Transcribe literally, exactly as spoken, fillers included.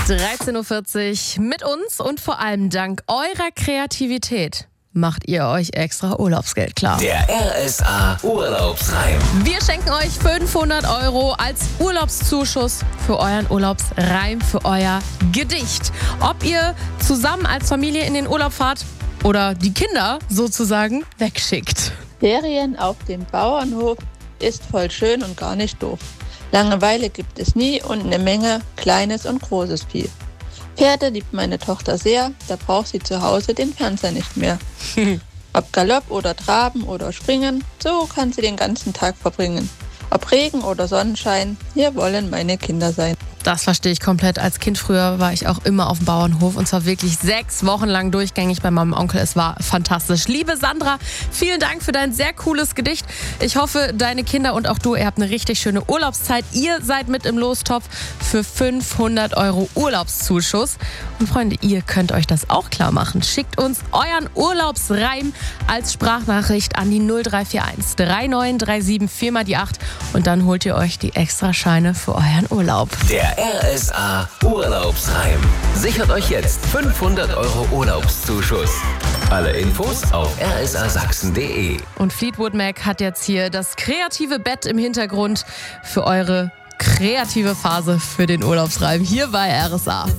dreizehn Uhr vierzig mit uns und vor allem dank eurer Kreativität macht ihr euch extra Urlaubsgeld klar. Der R S A Urlaubsreim. Wir schenken euch fünfhundert Euro als Urlaubszuschuss für euren Urlaubsreim, für euer Gedicht. Ob ihr zusammen als Familie in den Urlaub fahrt oder die Kinder sozusagen wegschickt. Ferien auf dem Bauernhof ist voll schön und gar nicht doof. Langeweile gibt es nie und eine Menge kleines und großes Vieh. Pferde liebt meine Tochter sehr, da braucht sie zu Hause den Fernseher nicht mehr. Ob Galopp oder Traben oder Springen, so kann sie den ganzen Tag verbringen. Ob Regen oder Sonnenschein, hier wollen meine Kinder sein. Das verstehe ich komplett. Als Kind früher war ich auch immer auf dem Bauernhof und zwar wirklich sechs Wochen lang durchgängig bei meinem Onkel. Es war fantastisch. Liebe Sandra, vielen Dank für dein sehr cooles Gedicht. Ich hoffe, deine Kinder und auch du, ihr habt eine richtig schöne Urlaubszeit. Ihr seid mit im Lostopf für fünfhundert Euro Urlaubszuschuss. Und Freunde, ihr könnt euch das auch klar machen. Schickt uns euren Urlaubsreim als Sprachnachricht an die null drei vier eins drei neun drei sieben vier mal die acht und dann holt ihr euch die Extrascheine für euren Urlaub. Der R S A Urlaubsreim. Sichert euch jetzt fünfhundert Euro Urlaubszuschuss. Alle Infos auf r s a sachsen punkt d e. Und Fleetwood Mac hat jetzt hier das kreative Bett im Hintergrund für eure kreative Phase für den Urlaubsreim hier bei R S A.